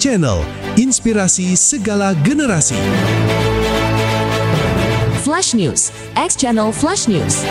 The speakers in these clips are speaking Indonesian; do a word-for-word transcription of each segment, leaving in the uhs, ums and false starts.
Channel, inspirasi segala generasi. Flash News, X Channel Flash News.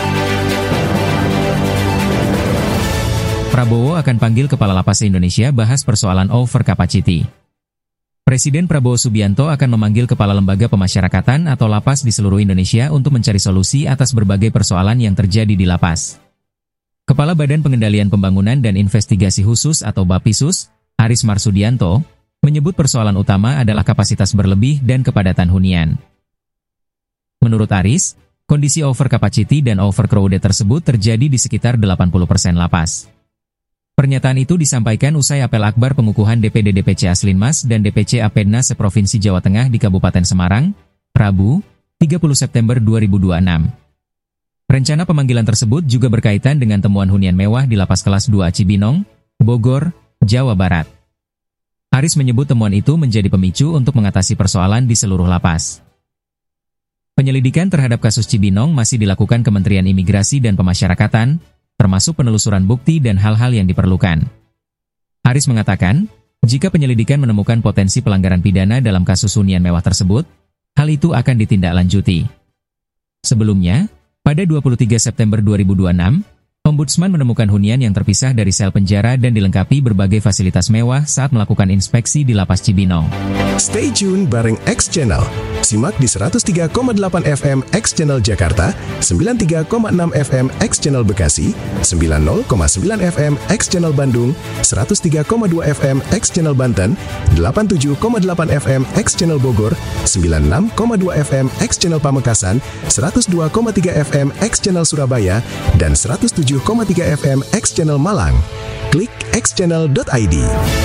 Prabowo akan panggil Kepala Lapas Indonesia bahas persoalan over capacity. Presiden Prabowo Subianto akan memanggil Kepala Lembaga Pemasyarakatan atau lapas di seluruh Indonesia untuk mencari solusi atas berbagai persoalan yang terjadi di lapas. Kepala Badan Pengendalian Pembangunan dan Investigasi Khusus atau Bapisus, Aris Marsudianto, menyebut persoalan utama adalah kapasitas berlebih dan kepadatan hunian. Menurut Aris, kondisi over capacity dan overcrowded tersebut terjadi di sekitar delapan puluh persen lapas. Pernyataan itu disampaikan usai apel akbar pengukuhan D P D D P C Aslinmas dan D P C Apedna se-Provinsi Jawa Tengah di Kabupaten Semarang, Rabu, tiga puluh September dua ribu dua puluh enam. Rencana pemanggilan tersebut juga berkaitan dengan temuan hunian mewah di Lapas Kelas dua Cibinong, Bogor, Jawa Barat. Aris menyebut temuan itu menjadi pemicu untuk mengatasi persoalan di seluruh lapas. Penyelidikan terhadap kasus Cibinong masih dilakukan Kementerian Imigrasi dan Pemasyarakatan, termasuk penelusuran bukti dan hal-hal yang diperlukan. Aris mengatakan, jika penyelidikan menemukan potensi pelanggaran pidana dalam kasus hunian mewah tersebut, hal itu akan ditindaklanjuti. Sebelumnya, pada dua puluh tiga September dua ribu dua puluh enam, Ombudsman menemukan hunian yang terpisah dari sel penjara dan dilengkapi berbagai fasilitas mewah saat melakukan inspeksi di Lapas Cibinong. Stay tune bareng X Channel. Simak di seratus tiga koma delapan F M X Channel Jakarta, sembilan puluh tiga koma enam F M X Channel Bekasi, sembilan puluh koma sembilan F M X Channel Bandung, seratus tiga koma dua F M X Channel Banten, delapan puluh tujuh koma delapan F M X Channel Bogor, sembilan puluh enam koma dua F M X Channel Pamekasan, seratus dua koma tiga F M X Channel Surabaya, dan seratus tujuh koma tiga F M X Channel Malang. Klik x channel dot i d.